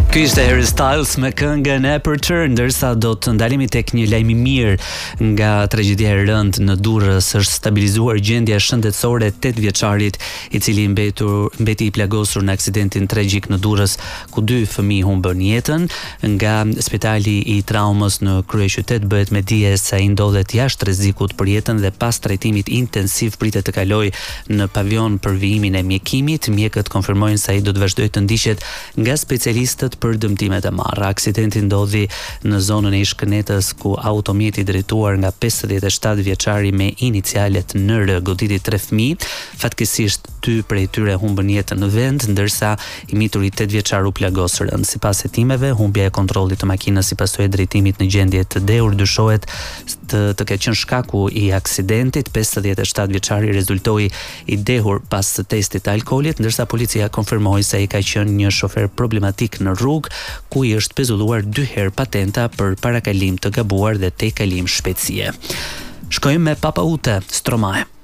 Ky ishte Harry Styles me këngën Aperture, ndërsa do të ndalemi tek një lajm i mirë nga tragjedia e rëndë në Durrës. Është stabilizuar gjendja shëndetësore e 8 vjeçarit i cili mbeti i plagosur në aksidentin tragjik në Durrës, ku 2 fëmijë humbën jetën. Nga spitali i traumës në kryeqytet bëhet me dije se ai ndodhet jashtë rrezikut për jetën dhe pas trajtimit intensiv pritet të kalojë në pavion për vijimin e mjekimit. Mjekët konfirmojnë se ai do të vazhdojë të ndiqet nga specialistët për dëmtimet e marra. Aksidenti ndodhi në zonën e Ish-Kënetës, ku automjeti drejtuar nga 57 vjeçari me inicialet NR goditi 3 fëmijë. Fatkeqësisht 2 prej tyre humbën jetën në vend, ndërsa i mituri 8 vjeçar u plagos rënd. Sipas hetimeve, humbja e kontrollit të makinës si pasojë e drejtimit në gjendje të dehur dyshohet të ketë qenë shkaku i aksidentit. 57 vjeçari rezultoi i dehur pas testit të alkoolit, ndërsa policia konfirmoi se ai ka qenë një shofer problematik në rrugë, ku i është pezulluar 2 herë patenta për parakalim të gabuar dhe tejkalim shpejtësie. Shkojmë me Papa Ute, Stromae.